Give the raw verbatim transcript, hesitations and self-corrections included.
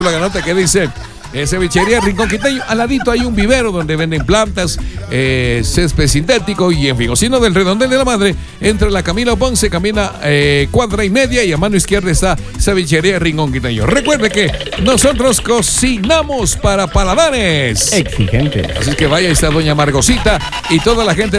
La nota que dice eh, cevichería Rincón Quiteño, al ladito hay un vivero donde venden plantas, eh, césped sintético y en Figosino del Redondel de la Madre, entre la Camila Ponce, camina eh, cuadra y media y a mano izquierda está cevichería Rincón Quiteño. Recuerde que nosotros cocinamos para paladares exigentes. Así que vaya, ahí está doña Margosita y toda la gente.